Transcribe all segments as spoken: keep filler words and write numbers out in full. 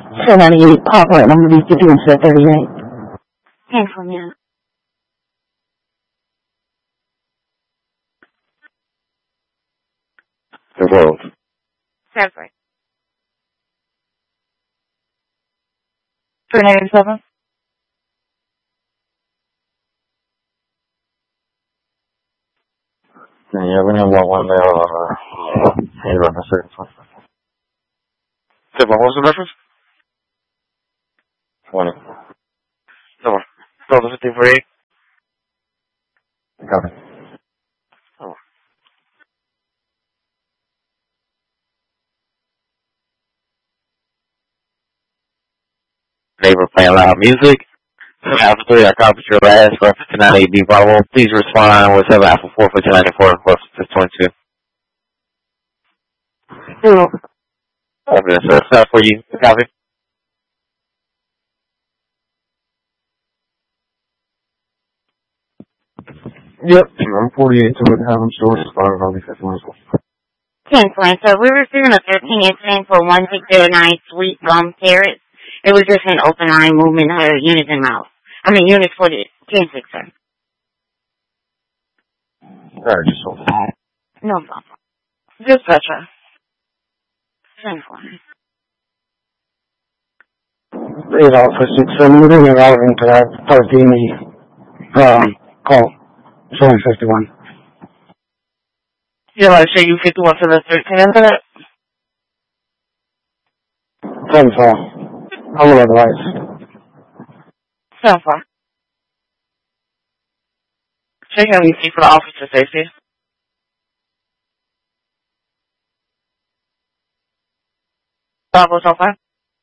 seven ninety-eight, Papa, and I'm going to be fifty-one set thirty-eight. Cancel, yeah. The world. Separate. three ninety-seven. Yeah, we have one one there. Uh, hey, run a certain one. What was the reference? twenty. No more. Delta fifteen forty-eight. Copy. Oh. Neighbor playing loud music. seven Alpha three, I copied your last for fifty-nine A B Bravo. Please respond with seven Alpha four, fifty-nine ninety-four, for twenty-two. Zero. Open this up. Start for you. Copy. Yep. I'm forty-eight, so we have them stored as far as I'll be fifty-one. Cancel. So we were receiving a thirteen incident for one six zero nine Sweet Gum Carrots. It was just an open eye movement, uh, units in mouth. I mean, units for the ten six, sir. Alright, just hold it. No problem. Just pressure. Cancel. eight Alpha six seven, we're going to out into that Partini, um, call. seven fifty-one. You want to show you fifty-one for the thirteen incident? seven four. I will advise. seven four. Check in with you for the officer safety. Bravo, so far.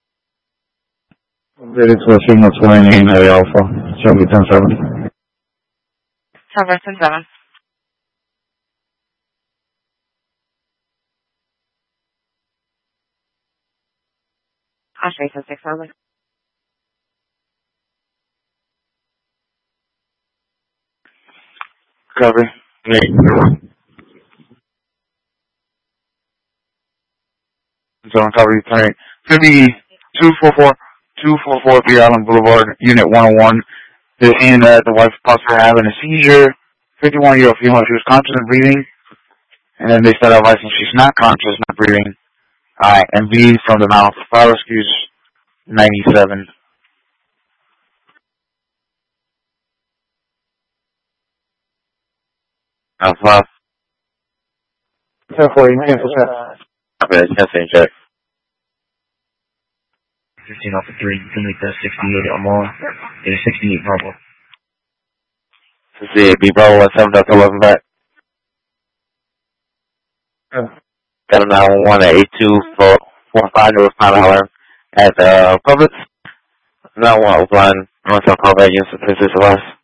It's a signal twenty-nine A Alpha. Show me ten seven. seven ten seven. I'll show you for six hours. Cover. Nate. So on cover, tonight. It's going to be two four four, two four four B Island Boulevard, Unit one oh one. They're saying that the wife possibly having a seizure. fifty-one-year-old female, she was conscious and breathing. And then they start advising she's not conscious, not breathing. Alright, and B from the mouth. File excuse ninety-seven. Alpha. ten forty, cancel set. Okay, testing check. fifteen Alpha three, you can make that sixty-eight or more. It is sixty-eight Bravo. sixty-eight B Bravo, one seven Delta eleven back. Uh, Got a nine one one at eight two four five, no respond holler at uh, Publix. nine one one open line, I'm going to call back in statistics of us.